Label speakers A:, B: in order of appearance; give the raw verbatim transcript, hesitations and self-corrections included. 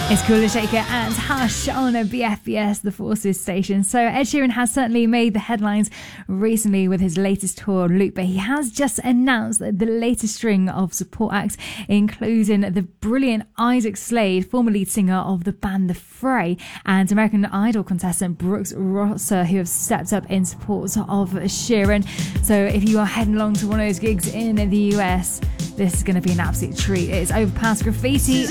A: It's Cooler Shaker and Hush on a B F B S, the Forces station. So Ed Sheeran has certainly made the headlines recently with his latest tour, Loop, but he has just announced the latest string of support acts, including the brilliant Isaac Slade, former lead singer of the band The Fray, and American Idol contestant Brooks Rosser, who have stepped up in support of Sheeran. So if you are heading along to one of those gigs in the U S, this is going to be an absolute treat. It's Overpass Graffiti